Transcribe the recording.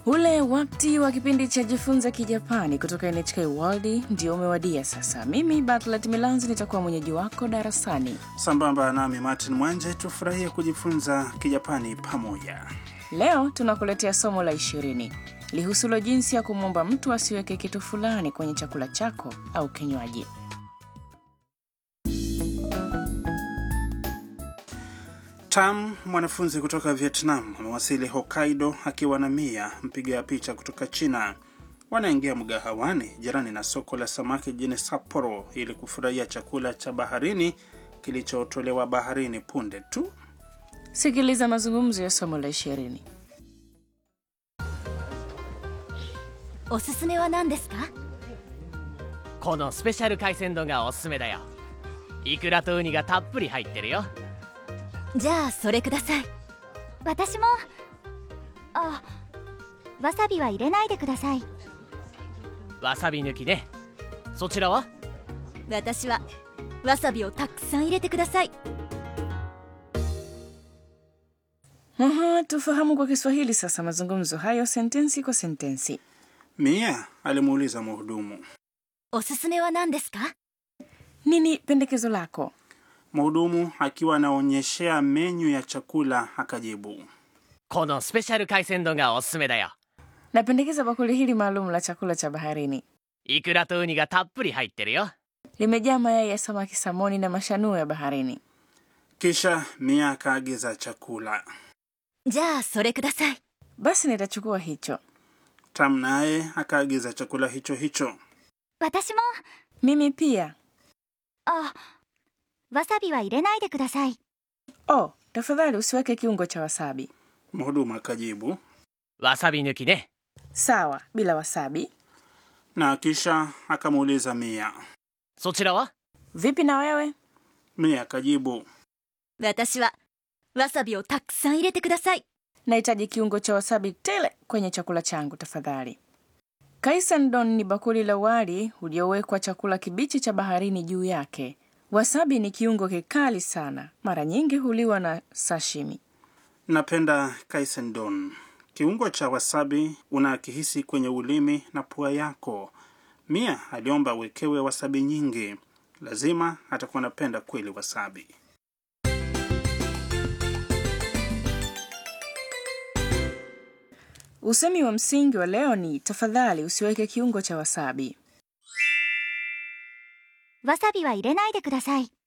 Ule wakati wa kipindi cha jifunza kijapani kutoka NHK World ndio umewadia sasa. Mimi Bartlett Milanzi nitakuwa mwenyeji wako darasani. Sambamba nami Martin Mwanje, tufurahie kujifunza kijapani pamoja. Leo tunakuletea somo la 20. Lihusulo jinsi ya kumwomba mtu asiweke kitu fulani kwenye chakula chako au kinywaji. Tam, mwanafunzi kutoka Vietnam, amewasili Hokkaido akiwa na Mia, mpiga picha kutoka China. Wanaingia mgahawani jirani na soko la samaki jijini Sapporo ili kufurahia chakula cha baharini kilichotolewa baharini punde tu. Sikiliza mazungumzo ya somo la 20. おすすめは何ですか? このスペシャル海鮮丼がおすすめだよ。イクラとウニがたっぷり入ってるよ。 じゃあそれください。私も。わさびは入れないでください。 わさび抜きね。そちらは？ 私はわさびをたくさん入れてください。 Tufahamu kwa Kiswahili sasa mazungumzo hayo sentensi kwa sentensi. Mia alimuuliza mhudumu, おすすめは何ですか? Nini pendekezo lako? Mhudumu akiwa anaonyeshea menyu ya chakula akajibu, このスペシャル海鮮丼がおすすめだよ。 Napendekeza bakuli hili maalum la chakula cha baharini. イクラとウニがたっぷり入ってるよ。 Limejaa mayai ya samaki, samoni na mashanuo ya baharini. Kisha Mia akaagiza chakula. じゃあそれください。 Basi nitachukua hicho. Tam naye akaagiza chakula hicho hicho. 私も。 Mimi pia. わさびは入れないでください。 Oh, tafadhali usiweke kiungo cha wasabi. Mhudumu akajibu, わさび抜きね。 Sawa, bila wasabi. na kisha akamuuliza Mia. そちらは？ Vipi na wewe? Mia akajibu, 私はわさびをたくさん入れてください。 Nahitaji kiungo cha wasabi tele kwenye chakula changu tafadhali. Kaisandon ni bakuli la wali uliowekwa chakula kibichi cha baharini juu yake. Wasabi ni kiungo kikali sana. Mara nyingi huliwa na sashimi. napenda kaisendon. Kiungo cha wasabi unakihisi kwenye ulimi na pua yako. Mia aliomba wekewe wasabi nyingi. Lazima atakuwa anapenda kweli wasabi. Usemi wa msingi wa leo ni tafadhali usiweke kiungo cha wasabi. わさびは入れないでください。